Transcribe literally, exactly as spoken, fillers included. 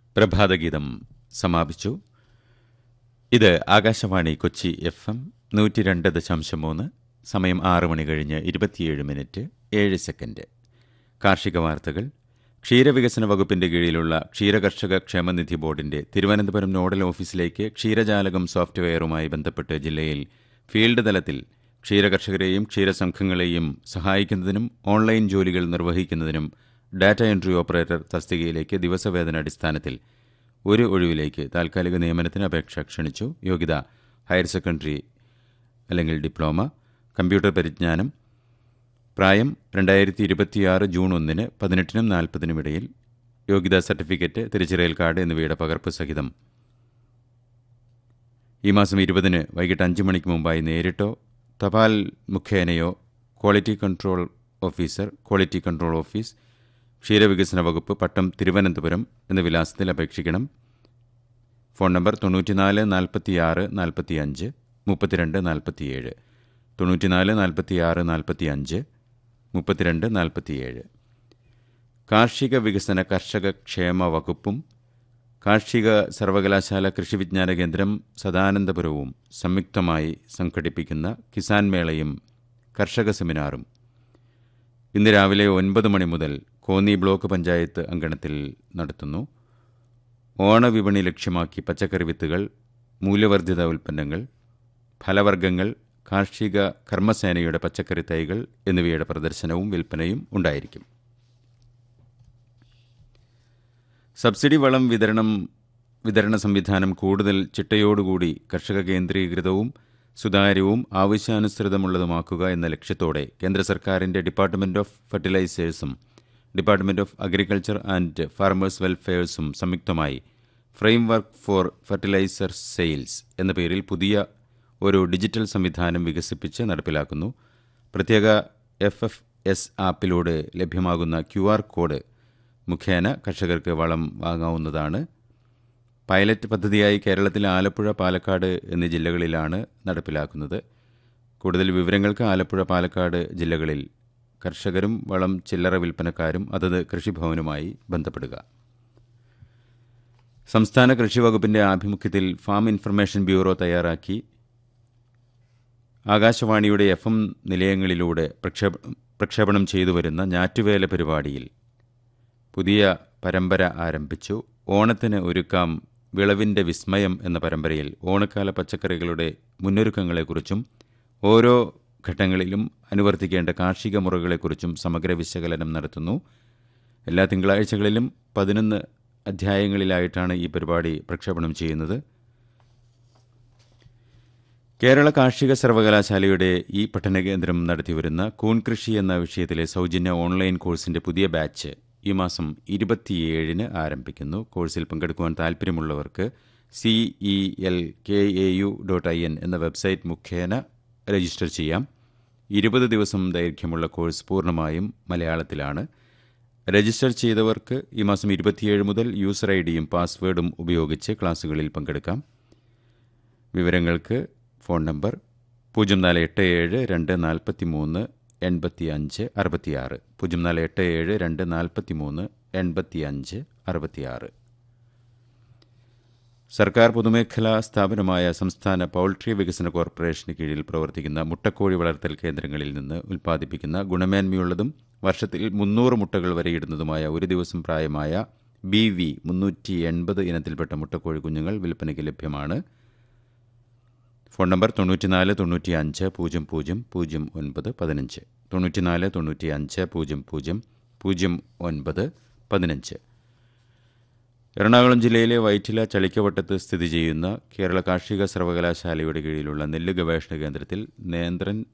പ്രഭാതഗീതം സമാപിച്ചു. ഇത് Akashvani Kochi F M നൂറ്റി രണ്ട് ദശാംശം മൂന്ന്. സമയം ആറ് മണി കഴിഞ്ഞ് ഇരുപത്തിയേഴ് മിനിറ്റ് ഏഴ് സെക്കൻഡ്. കാർഷിക വാർത്തകൾ. ക്ഷീരവികസന വകുപ്പിന്റെ കീഴിലുള്ള ക്ഷീരകർഷക ക്ഷേമനിധി ബോർഡിന്റെ തിരുവനന്തപുരം നോഡൽ ഓഫീസിലേക്ക് ക്ഷീരജാലകം സോഫ്റ്റ്വെയറുമായി ബന്ധപ്പെട്ട് ജില്ലയിൽ ഫീൽഡ് തലത്തിൽ ക്ഷീരകർഷകരെയും ക്ഷീരസംഘങ്ങളെയും സഹായിക്കുന്നതിനും ഓൺലൈൻ ജോലികൾ നിർവഹിക്കുന്നതിനും ഡാറ്റ എൻട്രി ഓപ്പറേറ്റർ തസ്തികയിലേക്ക് ദിവസവേതനാടിസ്ഥാനത്തിൽ ഒരു ഒഴിവിലേക്ക് താൽക്കാലിക നിയമനത്തിന് അപേക്ഷ ക്ഷണിച്ചു. യോഗ്യത ഹയർ സെക്കൻഡറി അല്ലെങ്കിൽ ഡിപ്ലോമ, കമ്പ്യൂട്ടർ പരിജ്ഞാനം. പ്രായം രണ്ടായിരത്തി ഇരുപത്തിയാറ് ജൂൺ ഒന്നിന് പതിനെട്ടിനും നാൽപ്പതിനും ഇടയിൽ. യോഗ്യതാ സർട്ടിഫിക്കറ്റ്, തിരിച്ചറിയൽ കാർഡ് എന്നിവയുടെ പകർപ്പ് സഹിതം ഈ മാസം ഇരുപതിന് വൈകിട്ട് അഞ്ച് മണിക്ക് മുമ്പായി നേരിട്ടോ തപാൽ മുഖേനയോ quality control officer, quality control office, ക്ഷീരവികസന വകുപ്പ്, പട്ടം, തിരുവനന്തപുരം എന്ന വിലാസത്തിൽ അപേക്ഷിക്കണം. ഫോൺ നമ്പർ തൊണ്ണൂറ്റിനാല് നാൽപ്പത്തിയാറ് നാൽപ്പത്തിയഞ്ച് മുപ്പത്തിരണ്ട് നാൽപ്പത്തിയേഴ്, തൊണ്ണൂറ്റിനാല് നാൽപ്പത്തിയാറ് നാൽപ്പത്തിയഞ്ച് മുപ്പത്തിരണ്ട് നാൽപ്പത്തിയേഴ്. കാർഷിക വികസന കർഷക ക്ഷേമ വകുപ്പും കാർഷിക സർവകലാശാല കൃഷി വിജ്ഞാന കേന്ദ്രം സദാനന്ദപുരവും സംയുക്തമായി സംഘടിപ്പിക്കുന്ന കിസാൻ മേളയും കർഷക സെമിനാറും ഇന്ന് രാവിലെ ഒൻപത് മണി മുതൽ കോന്നി ബ്ലോക്ക് പഞ്ചായത്ത് അങ്കണത്തിൽ നടത്തുന്നു. ഓണവിപണി ലക്ഷ്യമാക്കി പച്ചക്കറി വിത്തുകൾ, മൂല്യവർദ്ധിത ഉൽപ്പന്നങ്ങൾ, ഫലവർഗ്ഗങ്ങൾ, കാർഷിക കർമ്മസേനയുടെ പച്ചക്കറി തൈകൾ എന്നിവയുടെ പ്രദർശനവും വിൽപ്പനയും ഉണ്ടായിരിക്കും. സബ്സിഡി വളം വിതരണം വിതരണ സംവിധാനം കൂടുതൽ ചിട്ടയോടുകൂടി കർഷക കേന്ദ്രീകൃതവും സുതാര്യവും ആവശ്യാനുസൃതമുള്ളതുമാക്കുക എന്ന ലക്ഷ്യത്തോടെ കേന്ദ്ര സർക്കാരിൻ്റെ department of ഫെർട്ടിലൈസേഴ്സും department of agriculture and farmers വെൽഫെയർസും സംയുക്തമായി frame work for fertiliser sales എന്ന പേരിൽ പുതിയ ഒരു ഡിജിറ്റൽ സംവിധാനം വികസിപ്പിച്ച് നടപ്പിലാക്കുന്നു. പ്രത്യേക എഫ് എഫ് എസ് ആപ്പിലൂടെ ലഭ്യമാകുന്ന ക്യു ആർ കോഡ് മുഖേന കർഷകർക്ക് വളം വാങ്ങാവുന്നതാണ്. പൈലറ്റ് പദ്ധതിയായി കേരളത്തിലെ ആലപ്പുഴ, പാലക്കാട് എന്നീ ജില്ലകളിലാണ് നടപ്പിലാക്കുന്നത്. കൂടുതൽ വിവരങ്ങൾക്ക് ആലപ്പുഴ, പാലക്കാട് ജില്ലകളിൽ കർഷകരും വളം ചില്ലറ വിൽപ്പനക്കാരും അതത് കൃഷിഭവനുമായി ബന്ധപ്പെടുക. സംസ്ഥാന കൃഷി വകുപ്പിന്റെ ആഭിമുഖ്യത്തിൽ ഫാം ഇൻഫർമേഷൻ ബ്യൂറോ തയ്യാറാക്കി ആകാശവാണിയുടെ എഫ് എം നിലയങ്ങളിലൂടെ പ്രക്ഷേപ പ്രക്ഷേപണം ചെയ്തുവരുന്ന ഞാറ്റുവേല പരിപാടിയിൽ പുതിയ പരമ്പര ആരംഭിച്ചു. ഓണത്തിന് ഒരുക്കാം വിളവിൻ്റെ വിസ്മയം എന്ന പരമ്പരയിൽ ഓണക്കാല പച്ചക്കറികളുടെ മുന്നൊരുക്കങ്ങളെക്കുറിച്ചും ഓരോ ഘട്ടങ്ങളിലും അനുവർത്തിക്കേണ്ട കാർഷിക മുറകളെക്കുറിച്ചും സമഗ്ര വിശകലനം നടത്തുന്നു. എല്ലാ തിങ്കളാഴ്ചകളിലും പതിനൊന്ന് അധ്യായങ്ങളിലായിട്ടാണ് ഈ പരിപാടി പ്രക്ഷേപണം ചെയ്യുന്നത്. കേരള കാർഷിക സർവകലാശാലയുടെ ഈ പഠനകേന്ദ്രം നടത്തിവരുന്ന കൂൺ കൃഷി എന്ന വിഷയത്തിലെ സൗജന്യ ഓൺലൈൻ കോഴ്സിൻ്റെ പുതിയ ബാച്ച് ഈ മാസം ഇരുപത്തിയേഴിന് ആരംഭിക്കുന്നു. കോഴ്സിൽ പങ്കെടുക്കുവാൻ താൽപ്പര്യമുള്ളവർക്ക് C E L K A U dot I N എന്ന വെബ്സൈറ്റ് മുഖേന രജിസ്റ്റർ ചെയ്യാം. ഇരുപത് ദിവസം ദൈർഘ്യമുള്ള കോഴ്സ് പൂർണ്ണമായും മലയാളത്തിലാണ്. രജിസ്റ്റർ ചെയ്തവർക്ക് ഈ മാസം ഇരുപത്തിയേഴ് മുതൽ യൂസർ ഐ ഡിയും പാസ്വേഡും ഉപയോഗിച്ച് ക്ലാസുകളിൽ പങ്കെടുക്കാം. വിവരങ്ങൾക്ക് ഫോൺ നമ്പർ പൂജ്യം നാല് എട്ട് ഏഴ് രണ്ട് നാൽപ്പത്തി മൂന്ന് എൺപത്തി അഞ്ച് അറുപത്തിയാറ്, പൂജ്യം നാല് എട്ട് ഏഴ് രണ്ട് നാൽപ്പത്തി മൂന്ന് എൺപത്തി അഞ്ച് അറുപത്തിയാറ്. സർക്കാർ പൊതുമേഖലാ സ്ഥാപനമായ സംസ്ഥാന പൗൾട്രി വികസന കോർപ്പറേഷന് കീഴിൽ പ്രവർത്തിക്കുന്ന മുട്ടക്കോഴി വളർത്തൽ കേന്ദ്രങ്ങളിൽ നിന്ന് ഉൽപ്പാദിപ്പിക്കുന്ന ഗുണമേന്മയുള്ളതും വർഷത്തിൽ മുന്നൂറ് മുട്ടകൾ വരെ ഇടുന്നതുമായ ഒരു ദിവസം പ്രായമായ ബി വി മുന്നൂറ്റി എൺപത് ഇനത്തിൽപ്പെട്ട മുട്ടക്കോഴി കുഞ്ഞുങ്ങൾ വിൽപ്പനയ്ക്ക് ലഭ്യമാണ്. ഫോൺ നമ്പർ തൊണ്ണൂറ്റിനാല് തൊണ്ണൂറ്റി അഞ്ച് പൂജ്യം പൂജ്യം പൂജ്യം ഒൻപത് പതിനഞ്ച്, തൊണ്ണൂറ്റിനാല് തൊണ്ണൂറ്റി അഞ്ച് പൂജ്യം പൂജ്യം പൂജ്യം ഒൻപത് പതിനഞ്ച്. എറണാകുളം ജില്ലയിലെ വൈറ്റില ചളിക്കവട്ടത്ത് സ്ഥിതി ചെയ്യുന്ന കേരള കാർഷിക സർവകലാശാലയുടെ കീഴിലുള്ള നെല്ല് ഗവേഷണ കേന്ദ്രത്തിൽ നേന്ത്രൻ,